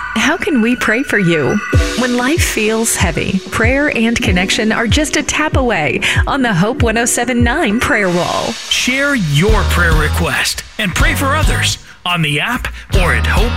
How can we pray for you? When life feels heavy, prayer and connection are just a tap away on the Hope 107.9 prayer wall. Share your prayer request and pray for others on the app or at